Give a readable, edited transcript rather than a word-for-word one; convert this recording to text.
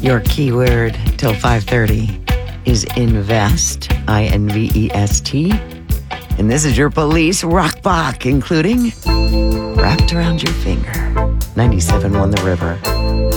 Your keyword till 5:30 is invest, INVEST. And this is your police rock block, including Wrapped Around Your Finger. 97.1 The River.